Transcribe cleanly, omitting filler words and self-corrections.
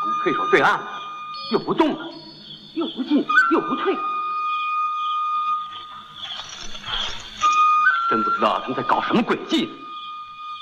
他们退守对岸，又不动了，又不进又不退，真不知道他们在搞什么诡计。